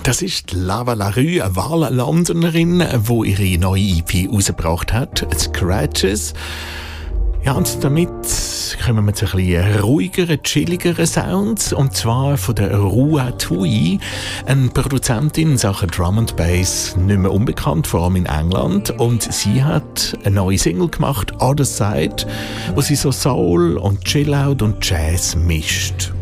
Das ist Lava LaRue, eine Wahl-Londonerin, die ihre neue EP rausgebracht hat, Scratches. Ja, und damit kommen wir zu ein bisschen ruhigeren, chilligeren Sounds, und zwar von der Rua Tui, eine Produzentin in Sachen Drum and Bass, nicht mehr unbekannt, vor allem in England, und sie hat eine neue Single gemacht, Other Side, wo sie so Soul und Chillout und Jazz mischt.